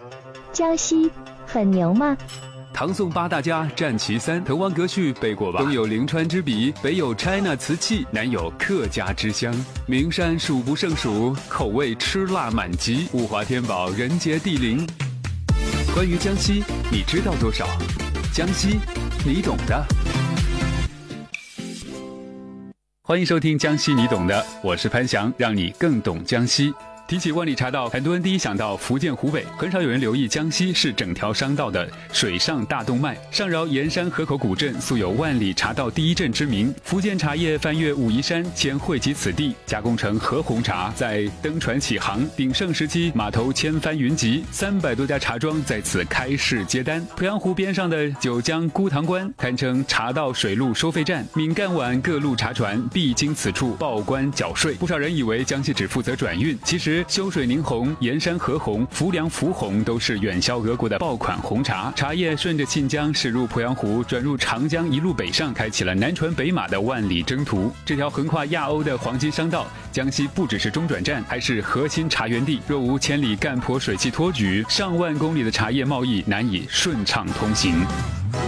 江西很牛吗？ 唐宋八大家占其三，滕王阁序背过吧？东有临川之笔，北有 China 瓷器，南有客家之乡，名山数不胜数，口味吃辣满级，物华天宝，人杰地灵。关于江西，你知道多少？江西，你懂的。欢迎收听江西你懂的，我是潘翔，让你更懂江西。提起万里茶道，很多人第一想到福建湖北，很少有人留意江西是整条商道的水上大动脉。上饶盐山河口古镇素有万里茶道第一镇之名，福建茶叶翻越武夷山，先汇集此地，加工成和红茶，再登船起航。鼎盛时期，码头千帆云集，300多家茶庄在此开市接单。鄱阳湖边上的九江孤塘关，堪称茶道水陆收费站，闽赣皖各路茶船必经此处报关缴税。不少人以为江西只负责转运，其实修水宁红、盐山和红、浮梁福红都是远销俄国的爆款红茶。茶叶顺着沁江驶入鄱阳湖，转入长江，一路北上，开启了南船北马的万里征途。这条横跨亚欧的黄金商道，江西不只是中转站，还是核心茶源地。若无千里干坡水系托举，上万公里的茶叶贸易难以顺畅通行。